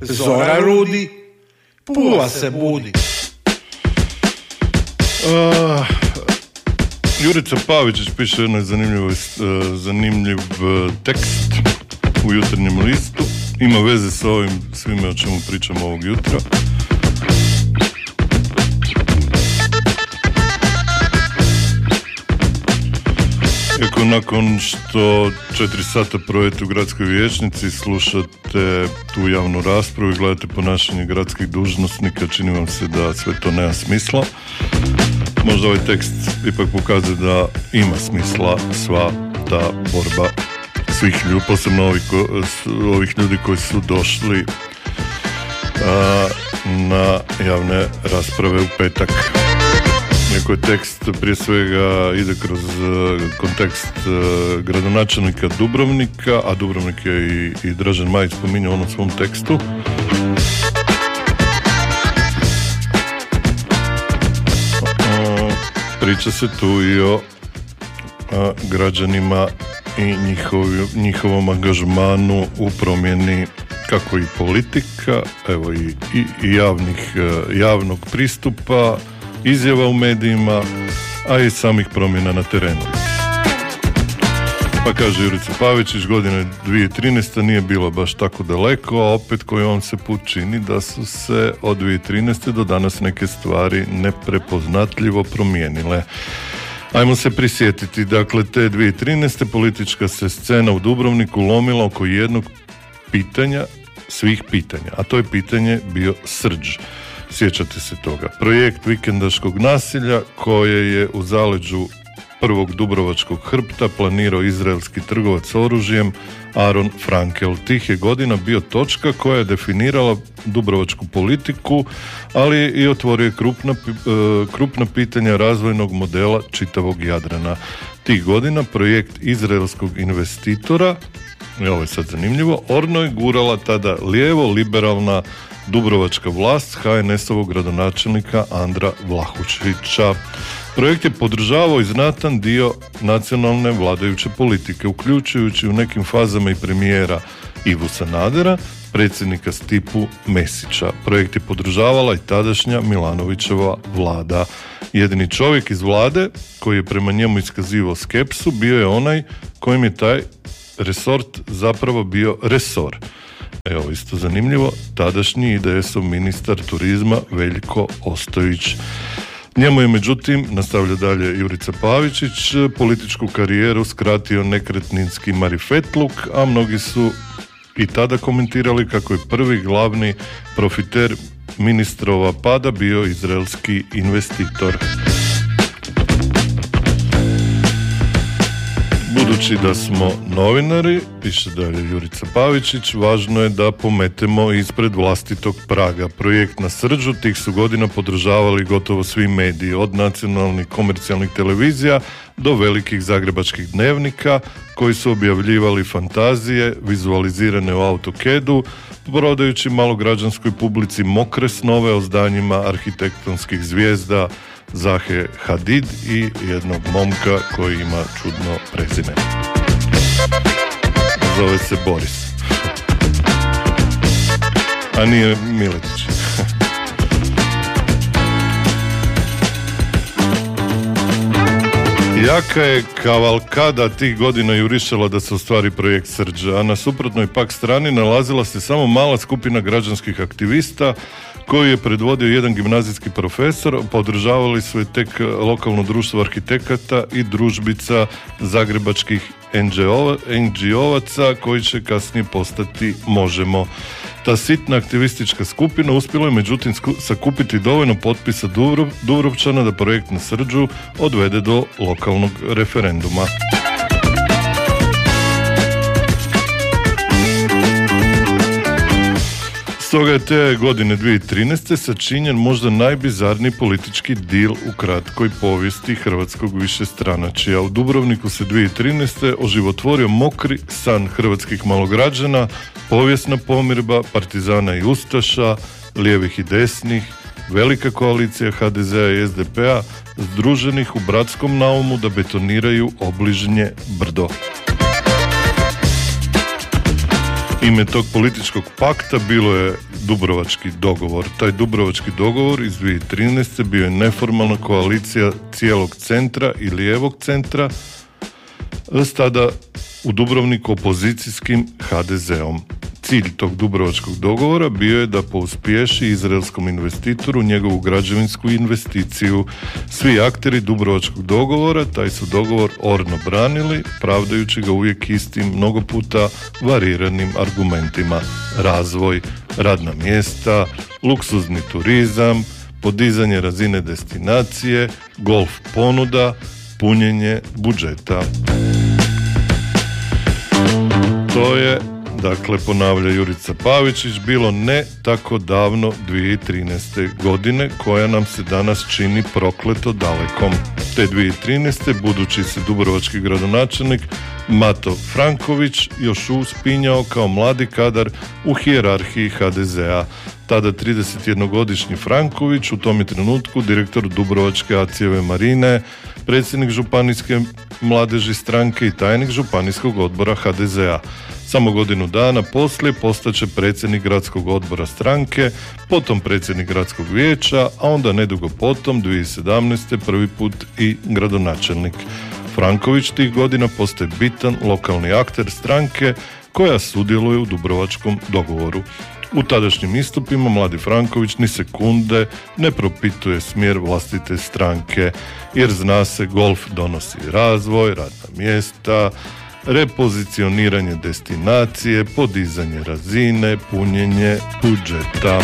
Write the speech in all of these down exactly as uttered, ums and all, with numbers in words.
Zora rudi, Pula se budi. Uh, Jurica Pavičić piše jedan zanimljiv, uh, zanimljiv uh, tekst u Jutarnjem listu. Ima veze sa ovim svime o čemu pričamo ovog jutra. Iako nakon što četiri sata provedete u gradskoj vijećnici, slušate tu javnu raspravu i gledate ponašanje gradskih dužnosnika, čini vam se da sve to nema smisla. Možda ovaj tekst ipak pokazuje da ima smisla sva ta borba svih ljudi, posebno ovih, ovih ljudi koji su došli a, na javne rasprave u petak. Iako je tekst prije svega ide kroz uh, kontekst uh, gradonačelnika Dubrovnika, a Dubrovnik je i, i Dražen Majić spominjao u onom svom tekstu. Uh, priča se tu i o uh, građanima i njihov, njihovom angažmanu u promjeni kako i politika, evo i, i, i javnih, uh, javnog pristupa, izjava u medijima, a i samih promjena na terenu. Pa kaže Jurica Pavičić, godine dvije tisuće trinaeste nije bilo baš tako daleko, a opet koji vam se put čini da su se od dvije tisuće trinaeste do danas neke stvari neprepoznatljivo promijenile. Ajmo se prisjetiti, dakle te dvije tisuće trinaeste politička se scena u Dubrovniku lomila oko jednog pitanja, svih pitanja, a to je pitanje bio Srđ. Sjećate se toga. Projekt vikendaškog nasilja koje je u zaleđu prvog dubrovačkog hrbta planirao izraelski trgovac oružjem Aron Frankel. Tih je godina bio točka koja je definirala dubrovačku politiku, ali i otvorio krupna, krupna pitanja razvojnog modela čitavog Jadrana. Tih godina projekt izraelskog investitora, ovo je sad zanimljivo, orno je gurala tada lijevo liberalna dubrovačka vlast ha en es-ovog gradonačelnika Andra Vlahušića. Projekt je podržavao i znatan dio nacionalne vladajuće politike, uključujući u nekim fazama i premijera Ivu Sanadera, predsjednika Stipu Mesića. Projekt je podržavala i tadašnja Milanovićeva vlada. Jedini čovjek iz vlade koji je prema njemu iskazivao skepsu bio je onaj kojem je taj resort zapravo bio resor. Evo, isto zanimljivo, tadašnji i de es-ov ministar turizma Veljko Ostojić. Njemu je, međutim, nastavlja dalje Jurica Pavičić, političku karijeru skratio nekretninski marifetluk, a mnogi su i tada komentirali kako je prvi glavni profiter ministrova pada bio izraelski investitor. Budući da smo novinari, piše dalje Jurica Pavičić, važno je da pometemo ispred vlastitog praga. Projekt na Srđu tih su godina podržavali gotovo svi mediji, od nacionalnih komercijalnih televizija do velikih zagrebačkih dnevnika koji su objavljivali fantazije vizualizirane u AutoCAD-u, prodajući malograđanskoj publici mokre snove o zdanjima arhitektonskih zvijezda Zahe Hadid i jednog momka koji ima čudno prezime. Zove se Boris. A nije Miletić. Jaka je kavalkada tih godina jurišala da se ostvari projekt Srđa, a na suprotnoj pak strani nalazila se samo mala skupina građanskih aktivista koji je predvodio jedan gimnazijski profesor, podržavali su je tek lokalno društvo arhitekata i družbica zagrebačkih en dže ovaca koji će kasnije postati Možemo. Ta sitna aktivistička skupina uspjela je međutim sakupiti dovoljno potpisa Dubrov, Dubrovčana da projekt na Srđu odvede do lokalnog referenduma. Stoga je te godine dvije tisuće trinaeste sačinjen možda najbizarniji politički dil u kratkoj povijesti hrvatskog višestranačja. U Dubrovniku se dvije tisuće trinaeste oživotvorio mokri san hrvatskih malograđana, povijesna pomirba partizana i ustaša, lijevih i desnih, velika koalicija ha de zea i es de pe-a združenih u bratskom naumu da betoniraju obližnje brdo. Ime tog političkog pakta bilo je Dubrovački dogovor. Taj Dubrovački dogovor iz dvije tisuće trinaeste bio je neformalna koalicija cijelog centra i lijevog centra s tada u Dubrovniku opozicijskim ha de zeom. Cilj tog Dubrovačkog dogovora bio je da pouspješi izraelskom investitoru njegovu građevinsku investiciju. Svi akteri Dubrovačkog dogovora taj su dogovor orno branili, pravdajući ga uvijek istim, mnogo puta variranim argumentima. Razvoj, radna mjesta, luksuzni turizam, podizanje razine destinacije, golf ponuda, punjenje budžeta. To je, dakle, ponavlja Jurica Pavičić, bilo ne tako davno dvije tisuće trinaeste godine, koja nam se danas čini prokleto dalekom. Te dvije tisuće trinaeste budući se dubrovački gradonačelnik Mato Franković još uspinjao kao mladi kadar u hijerarhiji ha de zea. Tada tridesetjednogodišnji Franković, u tom je trenutku direktor Dubrovačke acijeve marine, predsjednik županijske mladeži stranke i tajnik županijskog odbora ha de zea. Samo godinu dana poslije postaće predsjednik gradskog odbora stranke, potom predsjednik gradskog vijeća, a onda nedugo potom, dvije tisuće sedamnaeste. prvi put i gradonačelnik. Franković tih godina postaje bitan lokalni akter stranke koja sudjeluje u Dubrovačkom dogovoru. U tadašnjim istupima mladi Franković ni sekunde ne propituje smjer vlastite stranke, jer zna se golf donosi razvoj, radna mjesta, repozicioniranje destinacije, podizanje razine, punjenje budžeta.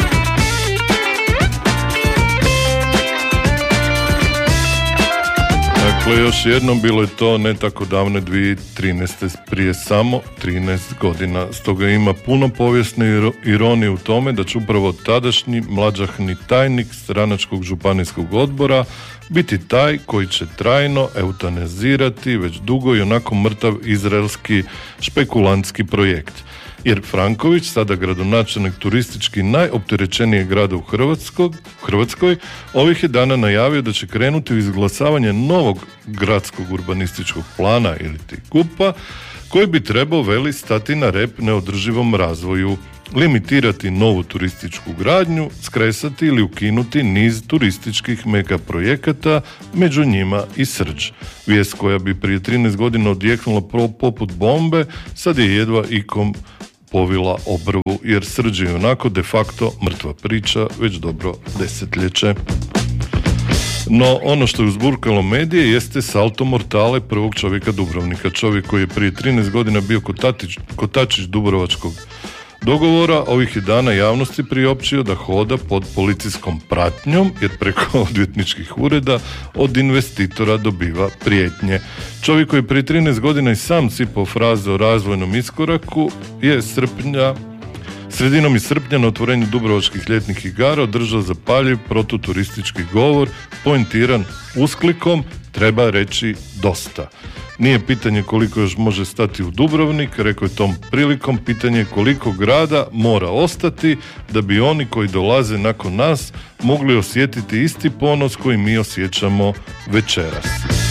Dakle, još jednom, bilo je to ne tako davne dvije tisuće trinaeste, prije samo trinaest godina. Stoga ima puno povijesne ironije u tome da će upravo tadašnji mlađahni tajnik stranačkog županijskog odbora biti taj koji će trajno eutanazirati već dugo i onako mrtav izraelski špekulantski projekt. Jer Franković, sada gradonačelnik turistički najopterećenijeg grada u Hrvatskoj, Hrvatskoj, ovih je dana najavio da će krenuti u izglasavanje novog gradskog urbanističkog plana ili ti kupa, koji bi trebao, veli, stati na rep neodrživom razvoju, limitirati novu turističku gradnju, skresati ili ukinuti niz turističkih mega projekata, među njima i Srđ. Vijest koja bi prije trinaest godina odjeknula poput bombe, sad je jedva ikom povila obrvu, jer Srđ je onako de facto mrtva priča već dobro desetljeće. No, ono što je uzburkalo medije jeste salto mortale prvog čovjeka Dubrovnika. Čovjek koji je prije trinaest godina bio kotačić, kotačić Dubrovačkog dogovora, ovih je dana javnosti priopćio da hoda pod policijskom pratnjom, jer preko odvjetničkih ureda od investitora dobiva prijetnje. Čovjek koji je prije trinaest godina i sam sipao fraze o razvojnom iskoraku je srpnja Sredinom iz srpnja na otvorenju Dubrovačkih ljetnih igara održao zapaljiv protuturistički govor poentiran usklikom treba reći dosta. Nije pitanje koliko još može stati u Dubrovnik, rekao je tom prilikom, pitanje je koliko grada mora ostati da bi oni koji dolaze nakon nas mogli osjetiti isti ponos koji mi osjećamo večeras.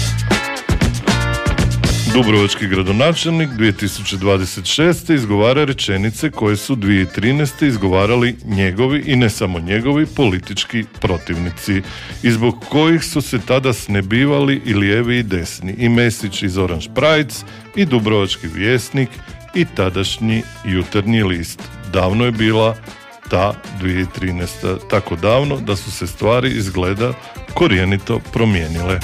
Dubrovački gradonačelnik dvije tisuće dvadeset šeste. izgovara rečenice koje su dvije tisuće trinaeste. izgovarali njegovi i ne samo njegovi politički protivnici i zbog kojih su se tada snebivali i lijevi i desni, i Mesić iz Orange Prides, i Dubrovački vjesnik, i tadašnji Jutarnji list. Davno je bila ta dvije tisuće trinaesta. Tako davno da su se stvari izgleda korijenito promijenile.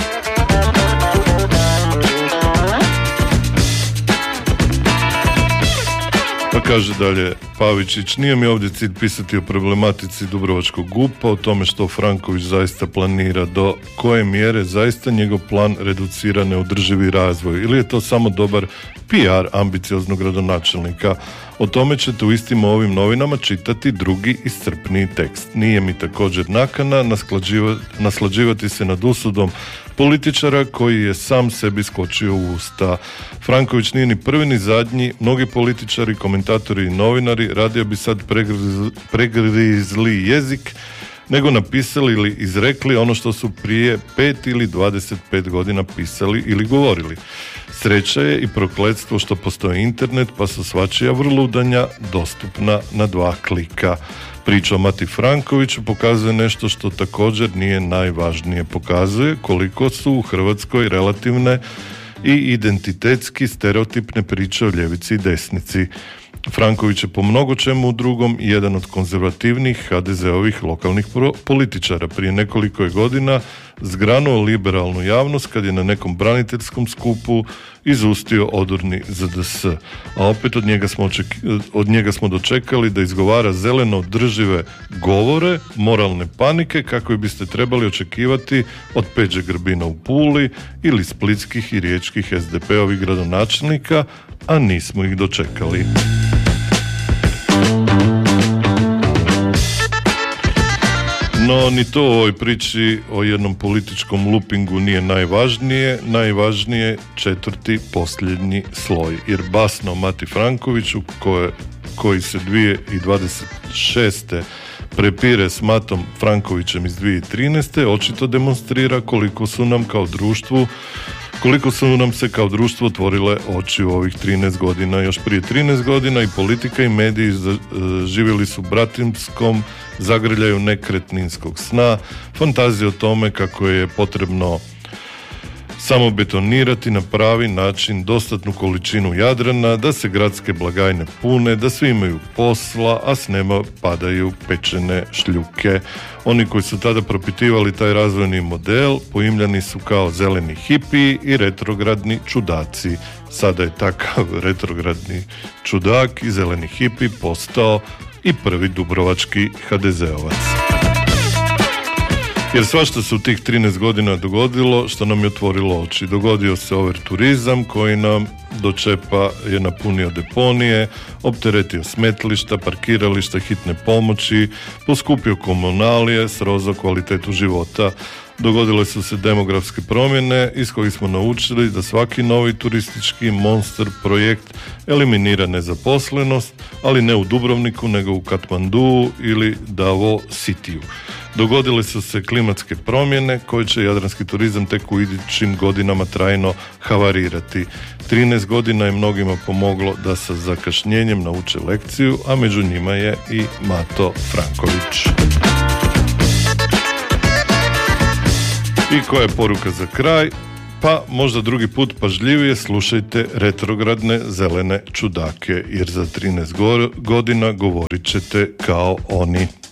Pa kaže dalje Pavičić, nije mi ovdje cilj pisati o problematici Dubrovačkog gupa, o tome što Franković zaista planira, do koje mjere zaista njegov plan reducira neodrživi razvoj, ili je to samo dobar P R ambicioznog gradonačelnika. O tome ćete u istim ovim novinama čitati drugi iscrpniji tekst. Nije mi također nakana naslađivati se nad usudom političara koji je sam sebi skočio u usta. Franković nije ni prvi ni zadnji, mnogi političari, komentatori i novinari radije bi sad pregrizli, pregrizli jezik nego napisali ili izrekli ono što su prije pet ili dvadeset pet godina pisali ili govorili. Sreća je i prokletstvo što postoji internet, pa su svačija vrludanja dostupna na dva klika. Priča o Mati Frankoviću pokazuje nešto što također nije najvažnije. Pokazuje koliko su u Hrvatskoj relativne i identitetski stereotipne priče o ljevici i desnici. Franković je po mnogo čemu drugom jedan od konzervativnih ha de zeovih lokalnih političara. Prije nekoliko je godina zgranuo liberalnu javnost kad je na nekom braniteljskom skupu izustio odurni ze de es. A opet od njega smo, oček- od njega smo dočekali da izgovara zeleno održive govore, moralne panike kako biste trebali očekivati od Peđe Grbina u Puli ili splitskih i riječkih es de pe-ovih gradonačelnika, a nismo ih dočekali. No, ni to u ovoj priči o jednom političkom lupingu nije najvažnije. Najvažnije četvrti, posljednji sloj. Jer basno Mati Frankoviću, koje, koji se dvije tisuće dvadeset šeste prepire s Matom Frankovićem iz dvije tisuće trinaeste, očito demonstrira koliko su nam kao društvu Koliko su nam se kao društvo otvorile oči u ovih trinaest godina. Još prije trinaest godina i politika i mediji živjeli su bratimskom zagrljaju nekretninskog sna, fantazije o tome kako je potrebno samo betonirati na pravi način dostatnu količinu Jadrana, da se gradske blagajne pune, da svi imaju posla, a s neba padaju pečene šljuke. Oni koji su tada propitivali taj razvojni model poimljani su kao zeleni hipi i retrogradni čudaci. Sada je takav retrogradni čudak i zeleni hipi postao i prvi dubrovački ha de zeovac. Jer svašta se u tih trinaest godina dogodilo što nam je otvorilo oči. Dogodio se overturizam koji nam do čepa je napunio deponije, opteretio smetlišta, parkirališta, hitne pomoći, poskupio komunalije, srozao kvalitetu života. Dogodile su se demografske promjene iz kojih smo naučili da svaki novi turistički monster projekt eliminira nezaposlenost, ali ne u Dubrovniku nego u Katmandu ili Davao Cityu. Dogodile su se klimatske promjene koje će jadranski turizam tek u idućim godinama trajno havarirati. trinaest godina je mnogima pomoglo da sa zakašnjenjem nauče lekciju, a među njima je i Mato Franković. I koja je poruka za kraj? Pa možda drugi put pažljivije slušajte retrogradne zelene čudake, jer za trinaest godina govorit ćete kao oni.